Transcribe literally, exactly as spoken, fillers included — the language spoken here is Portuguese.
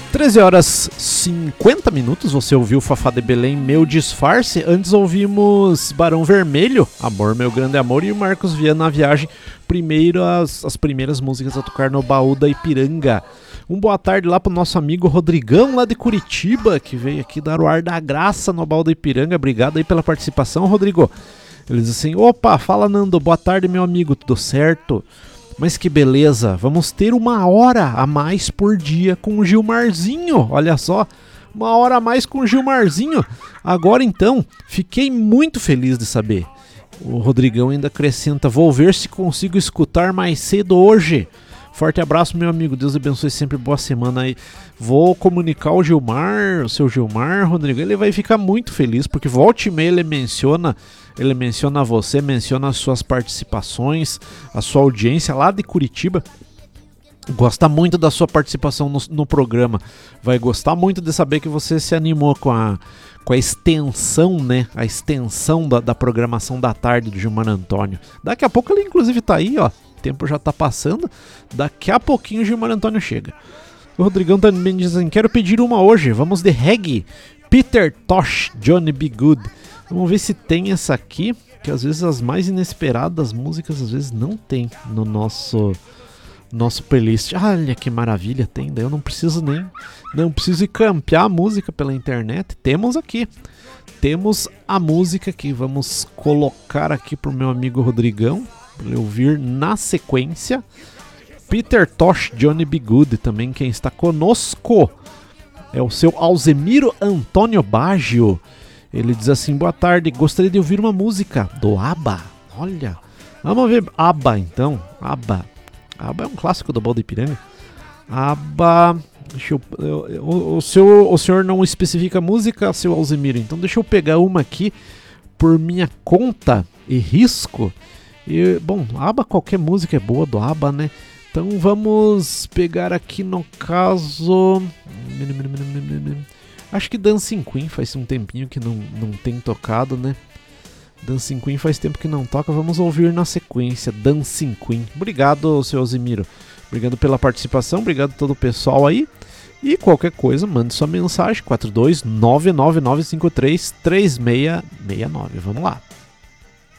treze horas e cinquenta minutos, você ouviu Fafá de Belém, Meu Disfarce. Antes ouvimos Barão Vermelho, Amor, Meu Grande Amor, e o Marcos Viana, Na Viagem. Primeiro as, as primeiras músicas a tocar no Baú da Ipiranga. Um boa tarde lá pro nosso amigo Rodrigão, lá de Curitiba, que veio aqui dar o ar da graça no Baú da Ipiranga. Obrigado aí pela participação, Rodrigo. Ele diz assim: opa, fala Nando, boa tarde meu amigo, tudo certo? Mas que beleza, vamos ter uma hora a mais por dia com o Gilmarzinho, olha só, uma hora a mais com o Gilmarzinho. Agora então, fiquei muito feliz de saber. O Rodrigão ainda acrescenta: vou ver se consigo escutar mais cedo hoje. Forte abraço, meu amigo, Deus abençoe sempre, boa semana aí. Vou comunicar ao Gilmar, o seu Gilmar, Rodrigo, ele vai ficar muito feliz, porque volta e meia ele menciona, ele menciona você, menciona as suas participações, a sua audiência lá de Curitiba. Gosta muito da sua participação no, no programa, vai gostar muito de saber que você se animou com a, com a extensão, né, a extensão da, da programação da tarde do Gilmar Antônio. Daqui a pouco ele inclusive tá aí, ó. O tempo já tá passando, daqui a pouquinho o Gilmar Antônio chega. O Rodrigão também diz assim: quero pedir uma hoje, vamos de reggae, Peter Tosh, Johnny B. Good. Vamos ver se tem essa aqui, que às vezes as mais inesperadas músicas às vezes não tem no nosso nosso playlist. Olha que maravilha, tem, daí eu não preciso nem, não preciso ir campear a música pela internet, temos aqui. Temos a música que vamos colocar aqui pro meu amigo Rodrigão, para ele ouvir na sequência. Peter Tosh, Johnny B. Good, também quem está conosco é o seu Alzemiro Antônio Baggio. Ele diz assim: boa tarde, gostaria de ouvir uma música do ABBA. Olha, vamos ver ABBA então. ABBA, ABBA é um clássico do Baú da Ipiranga. ABBA, deixa eu, eu, o, o, seu, o senhor não especifica a música, seu Alzemiro, então deixa eu pegar uma aqui por minha conta e risco. E, bom, ABBA, qualquer música é boa do ABBA, né? Então vamos pegar aqui no caso... Acho que Dancing Queen faz um tempinho que não, não tem tocado, né? Dancing Queen faz tempo que não toca, vamos ouvir na sequência Dancing Queen. Obrigado, seu Alzemiro. Obrigado pela participação, obrigado a todo o pessoal aí. E qualquer coisa, mande sua mensagem, quatro dois nove nove nove cinco três três seis seis nove. Vamos lá.